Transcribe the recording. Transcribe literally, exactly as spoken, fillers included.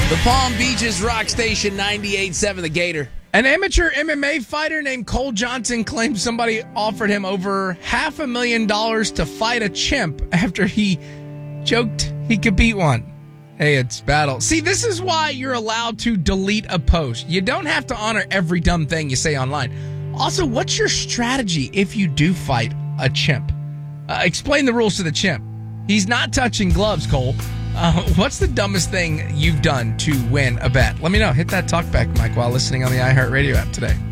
The Palm Beaches Rock Station ninety-eight point seven, The Gator. An amateur M M A fighter named Cole Johnson claims somebody offered him over half a million dollars to fight a chimp after he joked he could beat one. Hey, it's battle. See, this is why you're allowed to delete a post. You don't have to honor every dumb thing you say online. Also, what's your strategy if you do fight a chimp? Uh, explain the rules to the chimp. He's not touching gloves, Cole. Uh, what's the dumbest thing you've done to win a bet? Let me know. Hit that talkback mic while listening on the iHeartRadio app today.